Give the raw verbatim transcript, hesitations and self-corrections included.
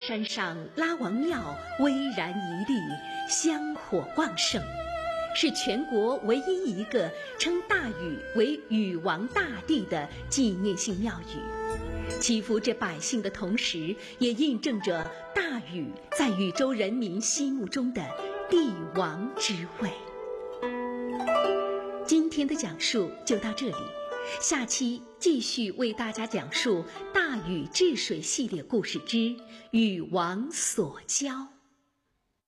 山上拉王庙巍然屹立，香火旺盛，是全国唯一一个称大禹为禹王大帝的纪念性庙宇。祈福着百姓的同时，也印证着大禹在禹州人民心目中的帝王之位。今天的讲述就到这里，下期继续为大家讲述大禹治水系列故事之禹王所教。